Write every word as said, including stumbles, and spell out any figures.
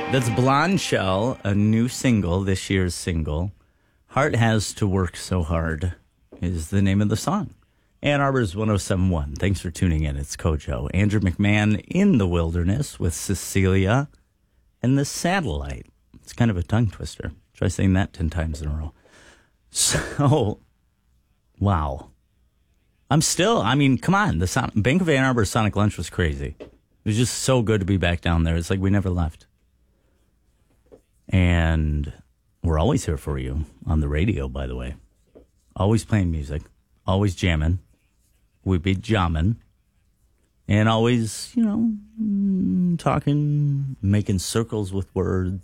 That's Blonde Shell, a new single, this year's single. Heart Has to Work So Hard is the name of the song. Ann Arbor's one oh seven point one. Thanks for tuning in. It's Kojo. Andrew McMahon in the wilderness with Cecilia and the Satellite. It's kind of a tongue twister. Try saying that ten times in a row. So, wow. I'm still, I mean, come on. The Son- Bank of Ann Arbor Sonic Lunch was crazy. It was just so good to be back down there. It's like we never left. And we're always here for you on the radio, by the way. Always playing music. Always jamming. We be jamming. And always, you know, talking, making circles with words.